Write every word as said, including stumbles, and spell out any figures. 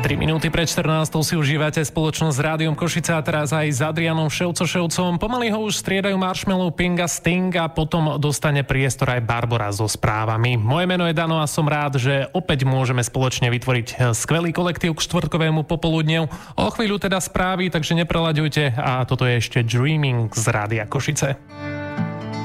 tri minúty pred štrnástou si užívate spoločnosť s Rádiom Košice a teraz aj s Adrianom Ševcoševcom. Pomaly ho už striedajú Marshmello, Ping a Sting a potom dostane priestor aj Barbora so správami. Moje meno je Dano a som rád, že opäť môžeme spoločne vytvoriť skvelý kolektív k štvrtkovému popoludniu. O chvíľu teda správy, takže neprelaďujte a toto je ešte Dreaming z Rádia Košice.